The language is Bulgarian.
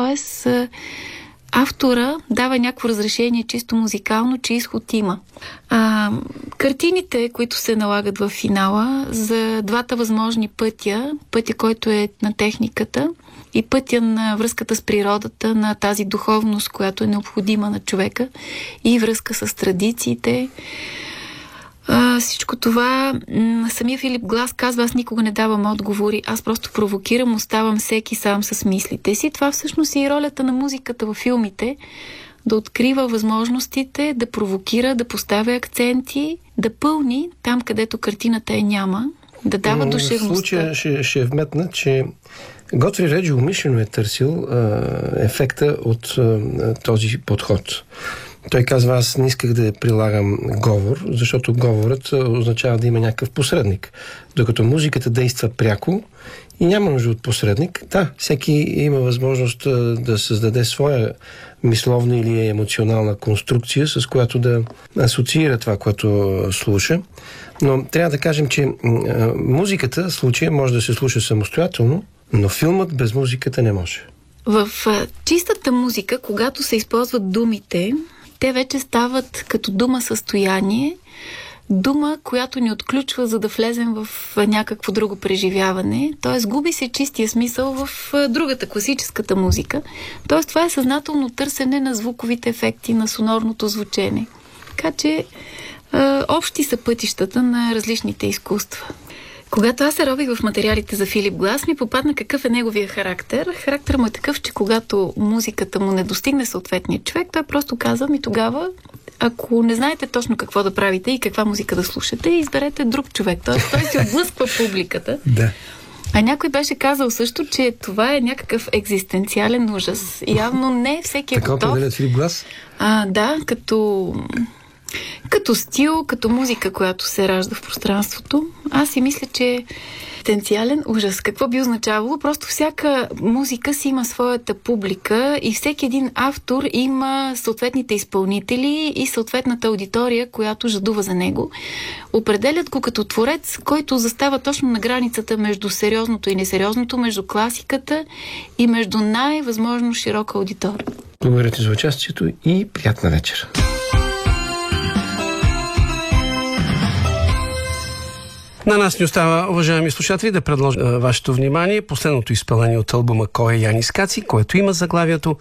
Тоест, автора дава някакво разрешение чисто музикално, че изход има. Картините, които се налагат в финала, за двата възможни пътя, който е на техниката и пътя на връзката с природата, на тази духовност, която е необходима на човека, и връзка с традициите. Всичко това, самия Филип Глас казва: аз никога не давам отговори, аз просто провокирам, оставам всеки сам с мислите си. Това всъщност е и ролята на музиката във филмите, да открива възможностите, да провокира, да поставя акценти, да пълни там, където картината няма, да дава душевността. В случая ще вметна, че Готфри Реджи умишлено е търсил ефекта от този подход. Той казва: аз не исках да прилагам говор, защото говорът означава да има някакъв посредник. Докато музиката действа пряко и няма нужда от посредник. Да, всеки има възможност да създаде своя мисловна или емоционална конструкция, с която да асоциира това, което слуша. Но трябва да кажем, че музиката в случая може да се слуша самостоятелно, но филмът без музиката не може. В чистата музика, когато се използват думите, те вече стават като дума състояние, дума, която ни отключва, за да влезем в някакво друго преживяване. Тоест, губи се чистия смисъл в другата, класическата музика. Тоест, това е съзнателно търсене на звуковите ефекти, на сонорното звучене. Така че, общи са пътищата на различните изкуства. Когато аз се робих в материалите за Филип Глас, ми попадна какъв е неговия характер. Характер му е такъв, че когато музиката му не достигне съответния човек, той просто казва: ми тогава, ако не знаете точно какво да правите и каква музика да слушате, изберете друг човек. Той си отблъсква публиката. Да. А някой беше казал също, че това е някакъв екзистенциален ужас. Явно не всеки е готов. Така определят Филип Глас? Да, като стил, като музика, която се ражда в пространството. Аз си мисля, че екзистенциален ужас. Какво би означавало? Просто всяка музика си има своята публика и всеки един автор има съответните изпълнители и съответната аудитория, която жадува за него. Определят го като творец, който застава точно на границата между сериозното и несериозното, между класиката и между най-възможно широка аудитория. Благодаря ти за участието и приятна вечер. На нас ни остава, уважаеми слушатели, да предложа вашето внимание последното изпълнение от албума Кой е Янис Каци, което има заглавието